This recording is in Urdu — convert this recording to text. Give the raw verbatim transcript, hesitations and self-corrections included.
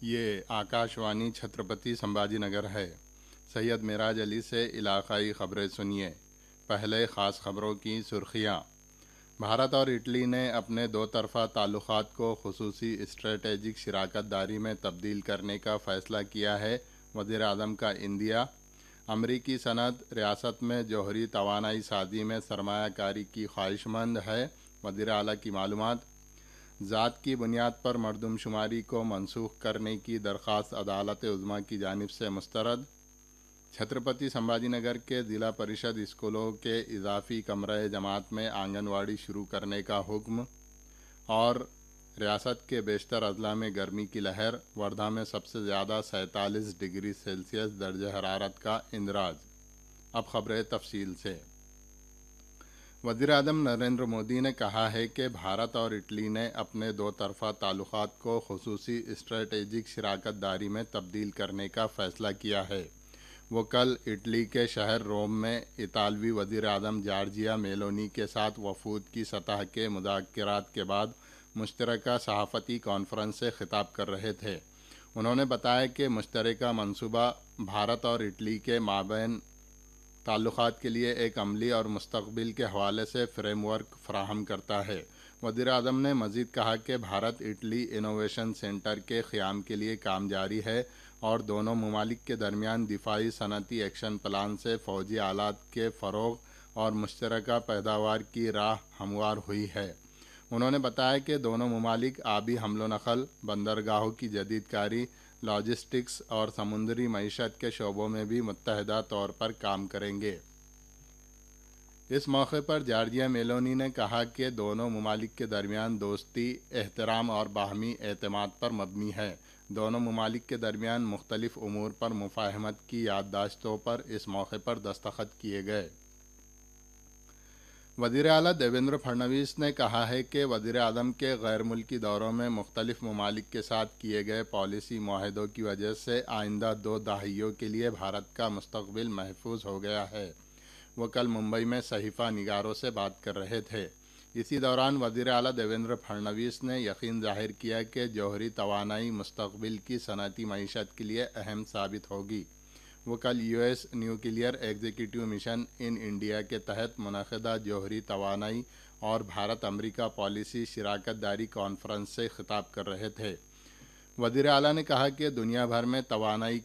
یہ آکاشوانی چھترپتی سمبھاجی نگر ہے۔ سید معراج علی سے علاقائی خبریں سنیے۔ پہلے خاص خبروں کی سرخیاں۔ بھارت اور اٹلی نے اپنے دو طرفہ تعلقات کو خصوصی اسٹریٹجک شراکت داری میں تبدیل کرنے کا فیصلہ کیا ہے۔ وزیر اعظم کا عندیہ۔ امریکی صنعت ریاست میں جوہری توانائی سازی میں سرمایہ کاری کی خواہش مند ہے۔ وزیر اعلیٰ کی معلومات۔ ذات کی بنیاد پر مردم شماری کو منسوخ کرنے کی درخواست عدالت عظمیٰ کی جانب سے مسترد۔ چھترپتی سمبھاجی نگر کے ضلع پریشد اسکولوں کے اضافی کمرہ جماعت میں آنگن واڑی شروع کرنے کا حکم۔ اور ریاست کے بیشتر اضلاع میں گرمی کی لہر، وردھا میں سب سے زیادہ سینتالیس ڈگری سیلسیس درجہ حرارت کا اندراج۔ اب خبریں تفصیل سے۔ وزیر اعظم نریندر مودی نے کہا ہے کہ بھارت اور اٹلی نے اپنے دو طرفہ تعلقات کو خصوصی اسٹریٹجک شراکت داری میں تبدیل کرنے کا فیصلہ کیا ہے۔ وہ کل اٹلی کے شہر روم میں اطالوی وزیر اعظم جارجیا میلونی کے ساتھ وفود کی سطح کے مذاکرات کے بعد مشترکہ صحافتی کانفرنس سے خطاب کر رہے تھے۔ انہوں نے بتایا کہ مشترکہ منصوبہ بھارت اور اٹلی کے مابین تعلقات کے لیے ایک عملی اور مستقبل کے حوالے سے فریم ورک فراہم کرتا ہے۔ وزیر اعظم نے مزید کہا کہ بھارت اٹلی انوویشن سینٹر کے قیام کے لیے کام جاری ہے اور دونوں ممالک کے درمیان دفاعی صنعتی ایکشن پلان سے فوجی آلات کے فروغ اور مشترکہ پیداوار کی راہ ہموار ہوئی ہے۔ انہوں نے بتایا کہ دونوں ممالک آبی حمل و نقل، بندرگاہوں کی جدید کاری، لاجسٹکس اور سمندری معیشت کے شعبوں میں بھی متحدہ طور پر کام کریں گے۔ اس موقع پر جارجیا میلونی نے کہا کہ دونوں ممالک کے درمیان دوستی، احترام اور باہمی اعتماد پر مبنی ہے۔ دونوں ممالک کے درمیان مختلف امور پر مفاہمت کی یادداشتوں پر اس موقع پر دستخط کیے گئے۔ وزیر اعلیٰ دیویندر پھڑنویس نے کہا ہے کہ وزیر اعظم کے غیر ملکی دوروں میں مختلف ممالک کے ساتھ کیے گئے پالیسی معاہدوں کی وجہ سے آئندہ دو دہائیوں کے لیے بھارت کا مستقبل محفوظ ہو گیا ہے۔ وہ کل ممبئی میں صحیفہ نگاروں سے بات کر رہے تھے۔ اسی دوران وزیر اعلیٰ دیویندر پھڑنویس نے یقین ظاہر کیا کہ جوہری توانائی مستقبل کی صنعتی معیشت کے لیے اہم ثابت ہوگی۔ وہ کل U S nuclear executive mission in India کے تحت منعقدہ جوہری توانائی اور بھارت امریکہ پالیسی شراکت داری کانفرنس سے خطاب کر رہے تھے۔ وزیر اعلیٰ نے کہا کہ دنیا بھر میں توانائی